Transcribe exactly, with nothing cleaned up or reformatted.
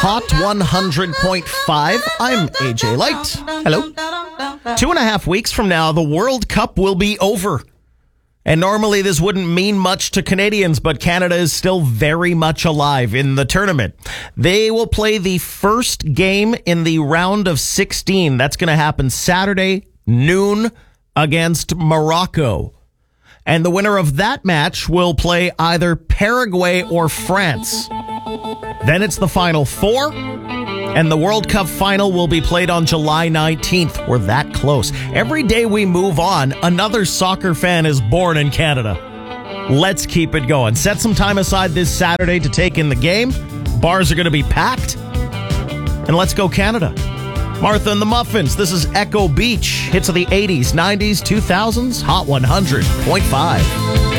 Hot one hundred point five. I'm A J Light. Hello. Two and a half weeks from now, the World Cup will be over. And normally this wouldn't mean much to Canadians, but Canada is still very much alive in the tournament. They will play the first game in the round of sixteen. That's going to happen Saturday, noon, against Morocco. And the winner of that match will play either Paraguay or France. Then it's the Final Four, and the World Cup final will be played on July nineteenth. We're that close. Every day we move on, another soccer fan is born in Canada. Let's keep it going. Set some time aside this Saturday to take in the game. Bars are going to be packed. And let's go Canada. Martha and the Muffins. This is Echo Beach. Hits of the eighties, nineties, two thousands. Hot one hundred point five.